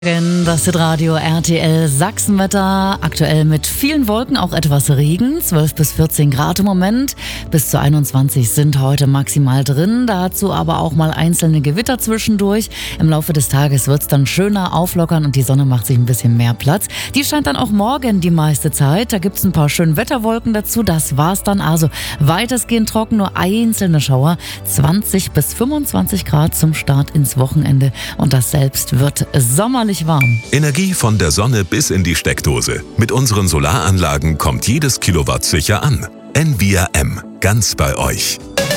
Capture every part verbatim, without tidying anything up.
Das Hitradio R T L Sachsenwetter, aktuell mit vielen Wolken, auch etwas Regen, zwölf bis vierzehn Grad im Moment, bis zu einundzwanzig sind heute maximal drin, dazu aber auch mal einzelne Gewitter zwischendurch. Im Laufe des Tages wird es dann schöner auflockern und die Sonne macht sich ein bisschen mehr Platz. Die scheint dann auch morgen die meiste Zeit, da gibt es ein paar schöne Wetterwolken dazu, das war's dann, also weitestgehend trocken, nur einzelne Schauer, zwanzig bis fünfundzwanzig Grad zum Start ins Wochenende und das selbst wird sommerlich warm. Energie von der Sonne bis in die Steckdose. Mit unseren Solaranlagen kommt jedes Kilowatt sicher an. Envia M. Ganz bei euch.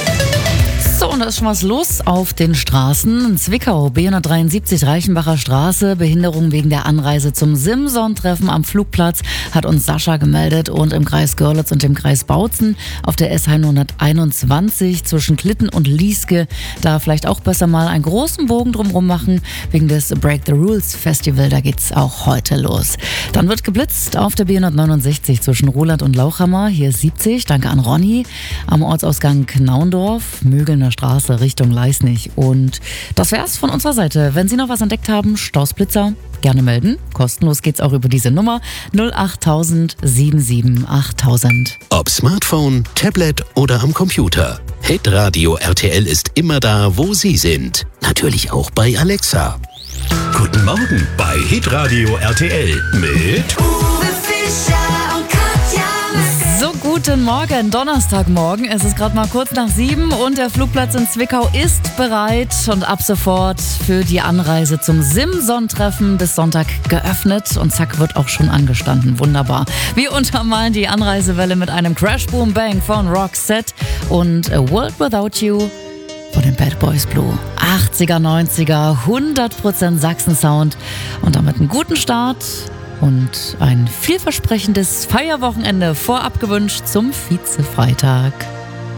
So, und da ist schon was los auf den Straßen. In Zwickau, B hundertdreiundsiebzig Reichenbacher Straße, Behinderung wegen der Anreise zum Simson-Treffen am Flugplatz, hat uns Sascha gemeldet. Und im Kreis Görlitz und dem Kreis Bautzen auf der S hunderteinundzwanzig zwischen Klitten und Lieske, da vielleicht auch besser mal einen großen Bogen drumherum machen, wegen des Break the Rules Festival, da geht's auch heute los. Dann wird geblitzt auf der B hundertneunundsechzig zwischen Roland und Lauchhammer, hier ist siebzig, danke an Ronny, am Ortsausgang Knaundorf, Mögelner Straße Richtung Leisnig. Und das wär's von unserer Seite. Wenn Sie noch was entdeckt haben, Stausblitzer, gerne melden. Kostenlos geht's auch über diese Nummer null acht null null sieben sieben acht null null null. Ob Smartphone, Tablet oder am Computer. Hitradio R T L ist immer da, wo Sie sind. Natürlich auch bei Alexa. Guten Morgen bei Hitradio R T L mit Uwe Fischer und Katja. So, guten Morgen, Donnerstagmorgen. Es ist gerade mal kurz nach sieben und der Flugplatz in Zwickau ist bereit und ab sofort für die Anreise zum Simson-Treffen bis Sonntag geöffnet und zack, wird auch schon angestanden. Wunderbar. Wir untermalen die Anreisewelle mit einem Crash Boom Bang von Roxette und A World Without You von den Bad Boys Blue. achtziger, neunziger, hundert Prozent Sachsen-Sound und damit einen guten Start und ein vielversprechendes Feierwochenende vorab gewünscht zum Vize-Freitag.